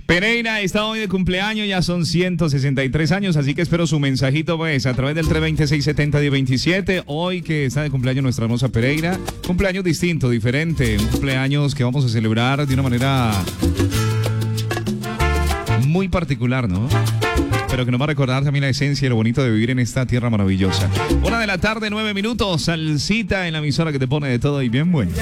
Pereira está hoy de cumpleaños, ya son 163 años, así que espero su mensajito pues a través del 320-670-1027. Hoy que está de cumpleaños nuestra hermosa Pereira, cumpleaños distinto, diferente, un cumpleaños que vamos a celebrar de una manera muy particular, ¿no? Pero que nos va a recordar también la esencia y lo bonito de vivir en esta tierra maravillosa. 1 de la tarde, 9 minutos, salsita en la emisora que te pone de todo y bien bueno.